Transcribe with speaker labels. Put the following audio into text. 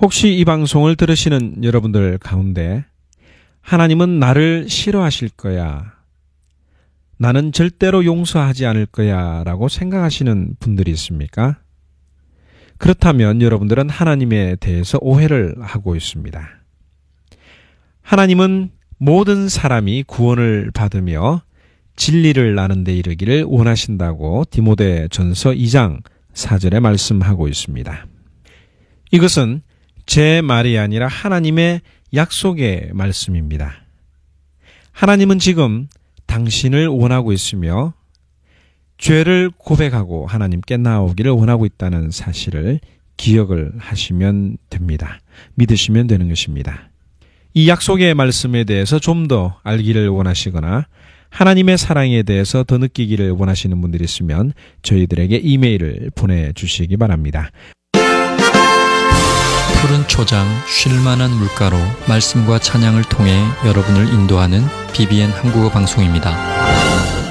Speaker 1: 혹시 이 방송을 들으시는 여러분들 가운데 하나님은 나를 싫어하실 거야, 나는 절대로 용서하지 않을 거야 라고 생각하시는 분들이 있습니까? 그렇다면 여러분들은 하나님에 대해서 오해를 하고 있습니다. 하나님은 모든 사람이 구원을 받으며 진리를 아는 데 이르기를 원하신다고 디모데전서 2장 4절에 말씀하고 있습니다. 이것은 제 말이 아니라 하나님의 약속의 말씀입니다. 하나님은 지금 당신을 원하고 있으며 죄를 고백하고 하나님께 나오기를 원하고 있다는 사실을 기억을 하시면 됩니다. 믿으시면 되는 것입니다. 이 약속의 말씀에 대해서 좀 더 알기를 원하시거나 하나님의 사랑에 대해서 더 느끼기를 원하시는 분들이 있으면 저희들에게 이메일을 보내주시기 바랍니다.
Speaker 2: 푸른 초장, 쉴만한 물가로 말씀과 찬양을 통해 여러분을 인도하는 BBN 한국어 방송입니다.